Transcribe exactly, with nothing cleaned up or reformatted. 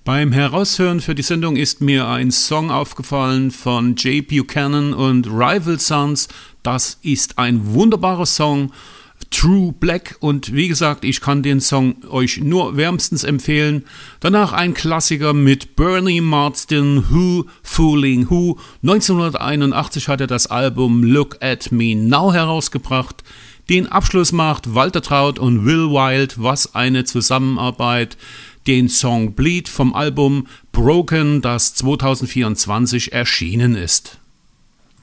Beim Heraushören für die Sendung ist mir ein Song aufgefallen von Jay Buchanan und Rival Sons. Das ist ein wunderbarer Song, True Black, und wie gesagt, ich kann den Song euch nur wärmstens empfehlen. Danach ein Klassiker mit Bernie Marsden, Who Fooling Who. neunzehnhunderteinundachtzig hat er das Album Look at Me Now herausgebracht. Den Abschluss macht Walter Trout und Will Wild, was eine Zusammenarbeit. Den Song Bleed vom Album Broken, das zweitausendvierundzwanzig erschienen ist.